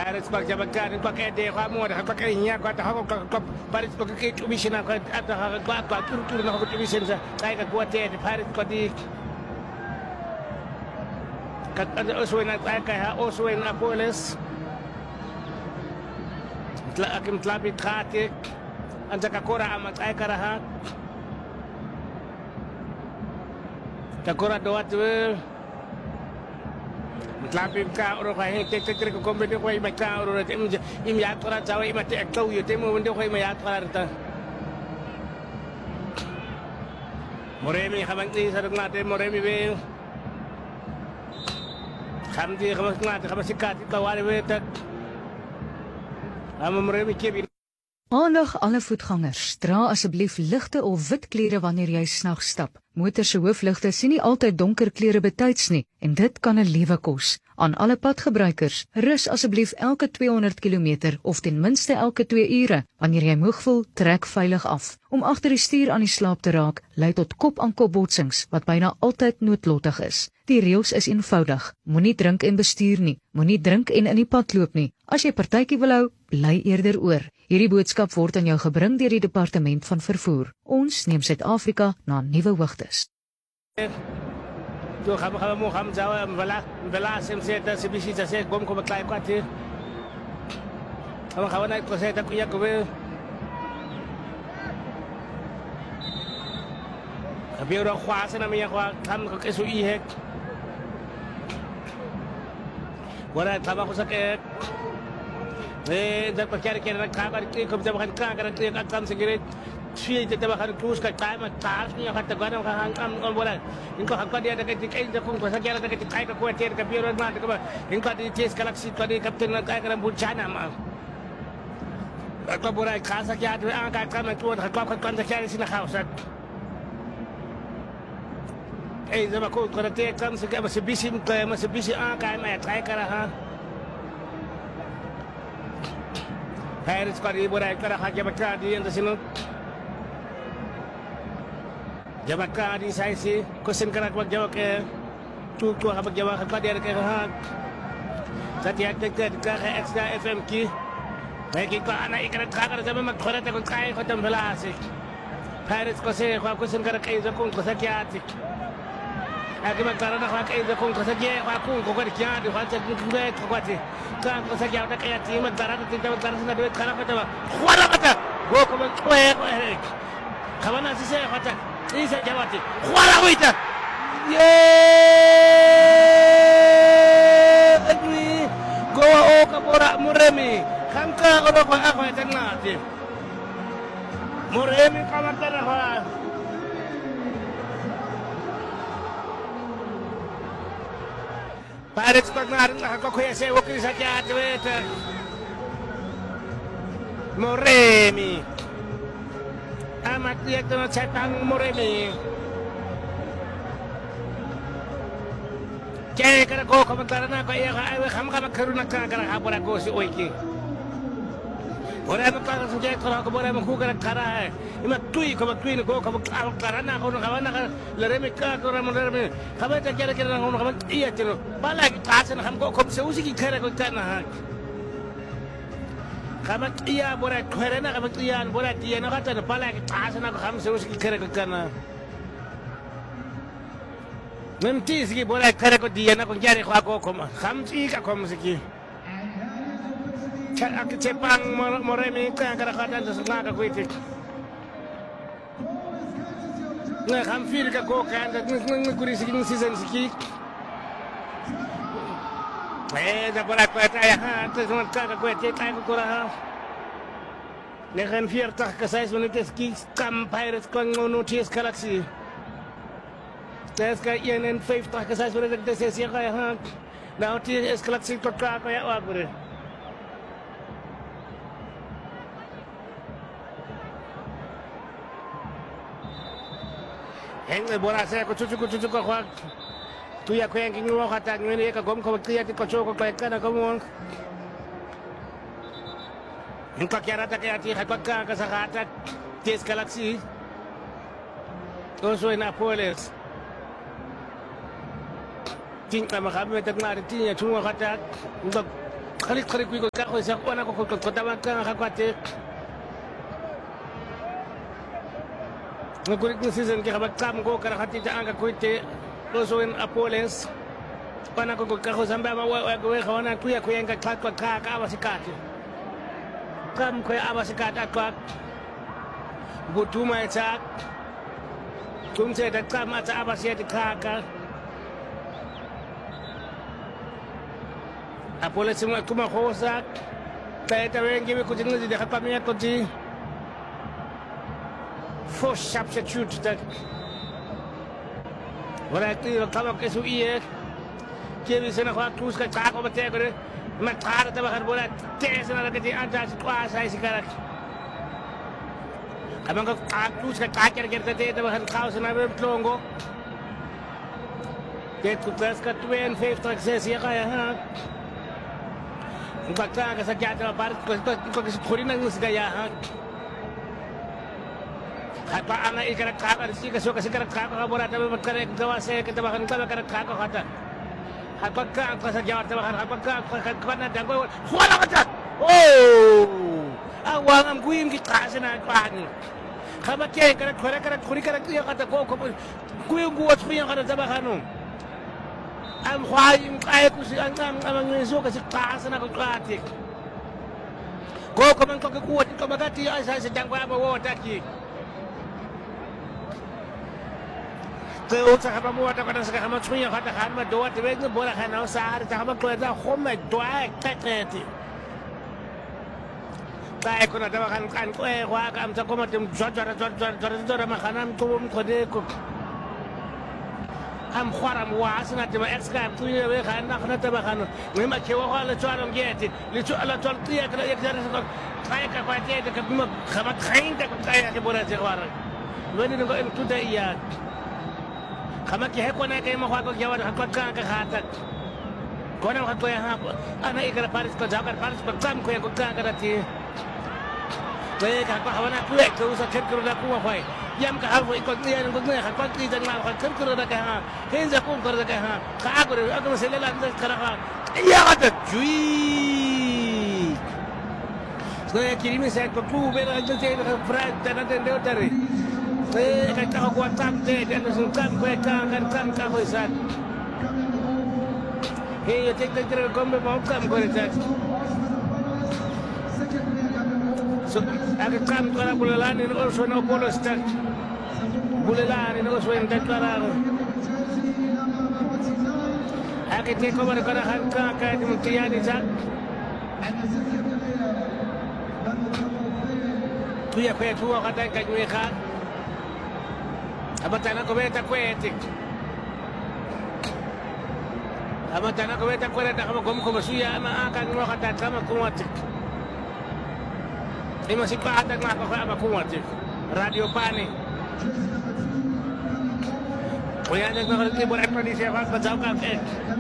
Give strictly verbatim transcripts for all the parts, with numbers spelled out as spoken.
Paris kwa jabakan kwa kede kwa moda kwa kenya kwa ta kwa kwa Paris kwa ke commissioner kwa ata kwa kwa tur tur na kwa commissioner kai ka kwa te Paris kwa di ka ada oswen na kai ka oswen na polis tla akim tlabi khatik anja ka kora amat ai karaha ka kora doat we Tlapi ka oro ka he tek tek ko kombe ko i ka oro te im im ya tora chawa i mate akau yo te mo wende ko i ya tora ta Moremi khamang ni sa ngate Moremi be khamdi khamang ngate khamang sikat ka wale we ta am Moremi kebi Aandag alle voetgangers, dra asseblief ligte of wit klere wanneer jy snags stap. Motor se hoofligte sien nie altyd donker klere betyds nie en dit kan 'n lewe kos. Aan alle padgebruikers, rus asseblief elke tweehonderd kilometer of ten minste elke twee ure. Wanneer jy moeg voel, trek veilig af. Om agter die stuur aan die slaap te raak, lei tot kop-aan-kop botsings wat byna altyd noodlottig is. Die reëls is eenvoudig. Moenie drink en bestuur nie. Moenie drink en in die pad loop nie. As jy partytjie wil hou, bly eerder oor. Hierdie boodskap word aan jou gebring deur die Departement van Vervoer. Ons neem Suid-Afrika na nuwe hoogtes. Toe gaan we gaan we gaan zou voilà voilà sem se ta se bisi ta se gom ko baklai kwati. Ama gaan we na ko se ta kuya ko we. Abi ro khwa se na mi khwa tham ko ke su i hek. Wala tama ko sa ke Eh, dah pakai kira nak kabar kiri, kau bisa makan kabar kiri, akan segera sih kita makan terus kat time, tas ni akan teguan akan hangam on bola. Ingkau hangkau dia ada ketika ini aku pasal kira ketika kai kau kuatir kapiru mana tu kau, ingkau di chase galaxy kau di kapten nak kai kerana buncana mah. Kau bola kasa kira tu angkat kau tu kau kau kau kira sini kau sat. Eh, zaman kau kau nanti kau segera masih bisi masih bisi angkat mai kai kerana. Paris kwa di borai kara haja bakka di anda sinu jabaka di saisi kosen kara kwa jawak ke tu tu ha jawak kwa dia ke ha sati ak tek tek ka extra F M ki mai ki ka ana ikara kara sama mak khora ta ko kai khatam bhala ase Paris ko se kwa kosen kara kai za kun ko sakiati Agi magkara na kwa kai za kun ko sakiati kwa kun ko kwa kiati kwa ta kun ko kwa ti kan ko sakiati ta kai ti magkara ta ta magkara sa duit kana ko ta khwala kata go ko kwe khabana si se khata ni se jawati khwala wita ye adwi go o ka bora Moremi khamka ko ko ako tanga ti Moremi kamatara ha Paris ko na rin ako kuya se wakil sa kya atwet Moremi amat dia tu cetang Moremi kaya kara ko komentar na ko iya ka ay kham ka makharu na ka kara habora ko si oiki Moremi ka sa jay ko ko Moremi ko kara kara hai ima tui ko tui ko ko kara na ko na kawana ka leremi ka ko Moremi khabe ta kira kira na ko khabe iya tino bala ki tasen kham ko ko se usi ki kara ko kana ha khabe iya bora khare na khabe iya bora dia na ka ta bala ki tasen ko kham se usi ki kara ko kana Memti sigi bora kara ko dia na ko jari ko ko ko kham ti ka ko musiki Ak cepang Moremi ka kara kata sa nga ka kuitik nga kham fir ka ko kan ka ng kuri sigi ng season sigi eh da bora ko ta ya ha ta sa ka ka kuitik ta ko kora ha ne kan fir ta ka sais minutes ki kam Pirates ko no ties galaxy tes ka yen five ta ka sais minutes de se se ka ha na ties galaxy ko ka ka ya wa gure Heng bola saya ko cucu ko cucu ko kwa tu ya ko yang king lo kata ngene ka gom ko tiya ti ko choko ko kana ko mo en ka kera ta ka ti ka ka ka sa kata tes galaxy also in Apolis tin ka ma khabe ta ngari ti ya tu kata ndo kali kali kui ka ko sa ona ko ko ko ta ka ka kwate ngakuri ko season ke ka kam ko ka khati ta anga kuite loso en apoles pana ko ka ko samba ma wa ko we khawana kuya kuyenga ka ka ka abasikati kam ko abasikati ka butuma eta kumse da kam ata abasiyati kaka Apole semua kuma khosa ta ta wengi me kutinga di ha pamia ko di fo substitute ta wala ti kama ke su iye ke bi sena kha tus ka ta ko bate ko ma tar ta ba bola te sena la ke di anta kwa sai sikara kama ko ta tus ka ta ker ker te ta ba khaus na be tlongo ke ku pres ka twen fifth access ya ha Bakta ka sa kaya par ko ko ko khori na ngus gaya ha hata ana ikara ka ka si ka so ka sikara ka ka bora ta ba kare dawa se ka ta ba kan ka ka ka ka hata hata ka ka sa jawa ta ba hata ka ka ka na da ko wala ka oh awang am kuim ki ka sa na ka ni ka ba ke ka khore ka khori ka ya ka ta ko ko kuim ku wa tshiya ka ta ba kanu am khwaim ay ko si ang ang ang ngeso kasi taas na ko klatik ko ko man ko ko ko magati ay sa sa jangwa ba wo taki ko sa ka mo ta ka sa ka mo tsuya ka ta kan ma do ta be bo la kana sa har ta ma ko da khoma do ay tatati ta ko na ta kan kan ko e wa ka am ta ko ma tum jora jora jora jora ma kana ko ko de ko am khwaram wasna tema exkam tuye we khan nakhna taba khan ngima chewa wala chwalom geti li chwala chwal tiya kala yak jara sa kaya ka kwate ka bima khama khain ka kaya ke bora jawara wani ngo en tuda iya khama ke he kona ke ma khwa ko jawara ka ka ka khata kona ka ya ha ana ikara paris ko jagar paris ko kam ko ko ka ka ti we ka ka hawana ku ek usa ket ko da ku wa phai yam ka ha ko ni an ko ni ha ko ti jang ma ko ket ko da ka ha hen za ko ko da ka ha ka ko ro ko se le la da kara ha ya ga ta jui so ya kirimi sa ko ku be da je da fra da da de otare we ka ka ko tam de da so kam ko ka kan kam ka ho sa he yo te te ko me ba kam ko ta so aga kam kara bulelani no so no polo stat bulelani no so en declarado aga te ko bara kara han ka ka di mutiyani sa tuya ko tu ka ta ka ni kha abatana ko beta kweti abatana ko beta kweta kama ko ko suya ama aka no ka ta kama ko wati Ini masih pada ngapa kau apa kuat radio pani. Oh ya jangan kalau kita boleh tradisi apa bacau kan eh.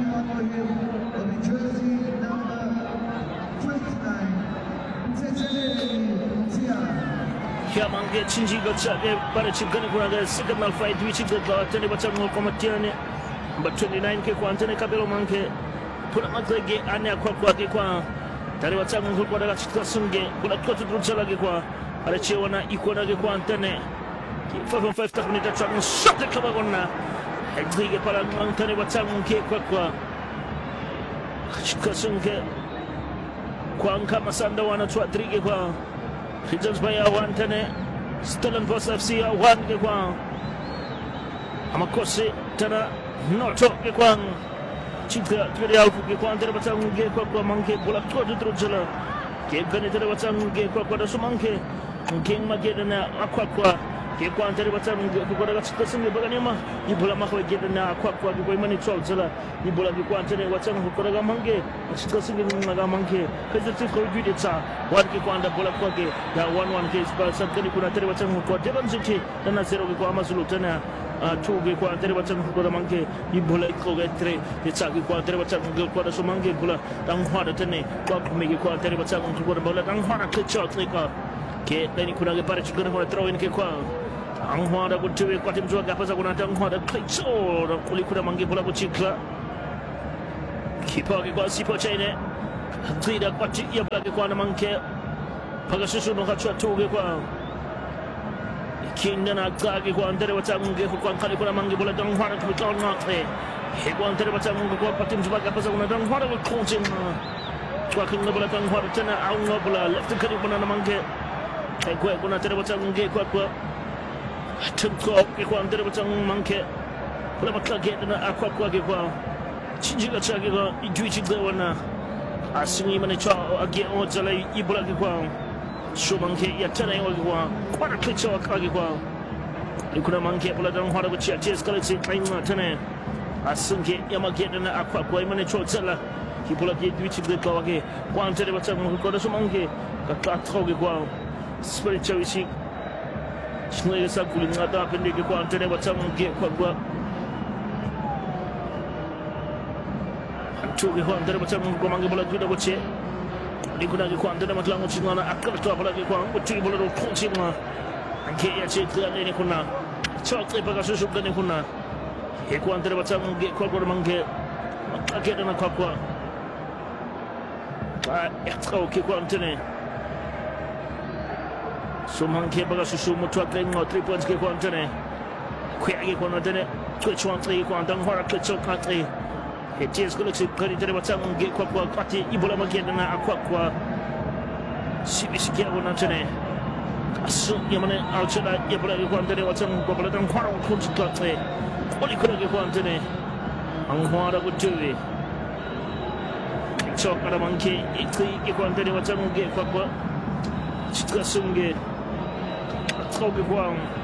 Siapa mangke cinci gocak ke pada cingkan kurang ada signal fight dua cingkat bawa tadi bacau ngol komatian ni. But twenty-nine ke kuan tadi kabelo mangke. Pula mangke ane aku aku ke kuan. Dari wacang ngul pada cita sunge bulat kau tu terus lagi kuah ada cewana ikon lagi kuah antene five on five tak menit tak shot ke kabagonna hegri ke pada antene wacang ke kuah kuah cita sunge kuah angka masanda wana cuat tri ke kuah Hijaz baya antene Stellenbosch F C awan ke kuah amakosi tana notok ke kuah Cika teriau ke kuan antara bacang ke kuat kuat mangke bola kuat terus jalan. Ke kan antara bacang ke kuat kuat semangke. Mungkin magi dana kuat kuat. Ke kuan antara bacang ke kuat kuat kesengge bagani mah. Di bola mah lagi dana kuat kuat ke mani col jalan. Di bola ke kuan antara bacang kuat kuat mangke. Kesengge naga mangke. Kejutan kau jadi cah. Wan ke kuan antara bola kuat ke. Ya one one ke saat kali kuan antara bacang kuat jalan sini. Dana zero ke kuat masuk dana. Tu ke kuan antara bacang kuat mangke. Di bola ikut ke tre. Di cagi kuat antara bacang kuat ada semangke bola. Tang hada tene. Kuat megi kuat antara bacang kuat bola. Tang hada kecot mereka. Ke tadi kuat ke para cikgu kuat throw in ke kuat. Tang hada kuat tu kuat tim juga apa sahaja kuat tang hada kecot. Kulit kuat mangke bola kuat cikgu. Keeper ke kuat siapa cina. Tidak pasti ia berlagi kuat namangke. Pagasusun ng katsua tuge kwa. Kinda na kagi kwa andere wata munge kwa kali kwa mangi bola dang hwara kwa kwa ngate. He kwa andere wata munge kwa patim jbaga pasa una dang hwara kwa konjin. Kwa kinga bola dang hwara tena au ngobola left kali kwa namangke. He kwa kuna andere wata munge kwa kwa. Tumko kwa andere wata munge. Bola maklage na akwa kwa kwa. Chinjiga chage kwa ijuichi gwana. Asingi mane cha agi ojala ibola kwa. Shumanke ya tena yawa kwa kwa klicho akagi kwa likuna manke bola dan hwara buchi ajes kalisi kaima tena asunke yamageda na akwa kwa imane chotsala kibola ge dwichi de kwa ge kwa antere batsa mo ko da shumanke ka katro ge kwa spiritual shi shnoye sa kulin ngata pende ge kwa antere batsa mo ge kwa kwa antu ge kwa antere batsa mo ko mangi bola juda buchi Likuna kwa ndana matlango chingana akala to bola kwa uchi bola ro konchima anke ya chekra ne kuna chotre baga susu ne kuna e kwa ndana batang ge kwa kwa mange akeda na kwa kwa ba extra ke kwa ntene so manke baga susu mutwa krengo three points ke kwa ntene kwa ge kwa ntene twitch one three kwa ndang hora ke chokra three et ties galaxy kari tere batang ge kwa kwa pati ibola magenda na akwa kwa sibisi ke wona tene asu yamane alchana ibola ge kwa tere batang ko bola dang kwara ko tsikate oli ko ge kwa tere ang hwara ko tuwe chok ara manke itri ge kwa tere batang ge kwa kwa chitra sunge atro ge kwa